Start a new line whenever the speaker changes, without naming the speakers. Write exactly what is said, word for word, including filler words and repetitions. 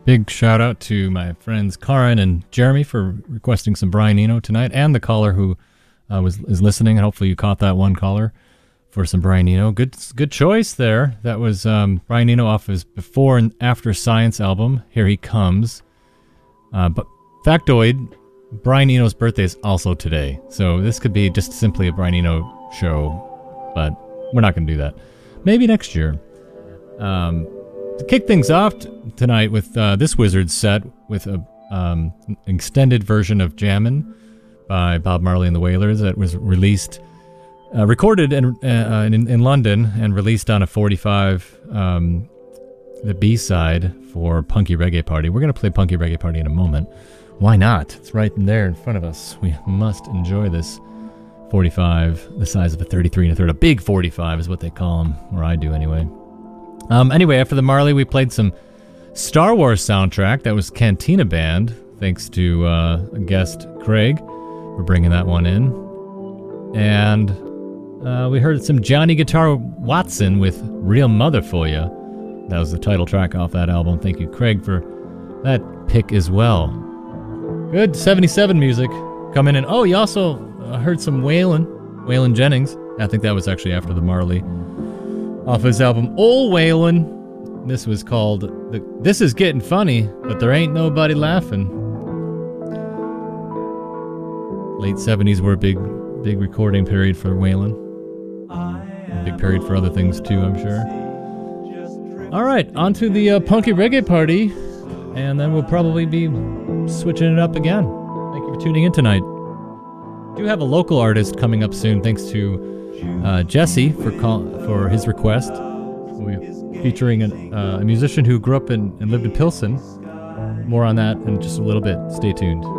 big shout out to my friends Karin and Jeremy for requesting some Brian Eno tonight, and the caller who uh, was is listening. And hopefully you caught that one caller for some Brian Eno. Good, good choice there. That was um, Brian Eno off his Before and After Science album. Here He Comes. Uh, but factoid: Brian Eno's birthday is also today, so this could be just simply a Brian Eno show, but we're not going to do that. Maybe next year. Um, to kick things off t- tonight with uh, this Wizards set with a um, an extended version of Jammin' by Bob Marley and the Wailers that was released, uh, recorded in, uh, in in London and released on a forty-five, um, the B-side for Punky Reggae Party. We're going to play Punky Reggae Party in a moment. Why not? It's right in there in front of us. We must enjoy this forty-five, the size of a thirty-three and a third. A big forty-five is what they call them, or I do anyway. Um, anyway, after the Marley, we played some Star Wars soundtrack. That was Cantina Band, thanks to uh, guest Craig for bringing that one in. And uh, we heard some Johnny Guitar Watson with Real Mother For Ya. That was the title track off that album. Thank you, Craig, for that pick as well. Good seventy-seven music coming in. Oh, you also uh, heard some Waylon, Waylon Jennings. I think that was actually after the Marley. Off his album, Ol' Waylon. This was called, the, This Is Getting Funny, But There Ain't Nobody Laughing. Late seventies were a big, big recording period for Waylon. A big period for other things too, I'm sure. All right, on to the uh, Punky Reggae Party, and then we'll probably be switching it up again. Thank you for tuning in tonight. Do have a local artist coming up soon, thanks to uh, Jesse for call, for his request. We're featuring an, uh, a musician who grew up in and lived in Pilsen. More on that in just a little bit. Stay tuned.